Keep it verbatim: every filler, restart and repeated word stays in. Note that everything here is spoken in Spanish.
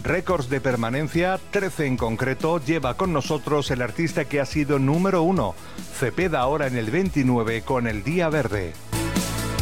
Récords de permanencia, trece en concreto, lleva con nosotros el artista que ha sido número uno. Cepeda ahora en el veintinueve con El Día Verde.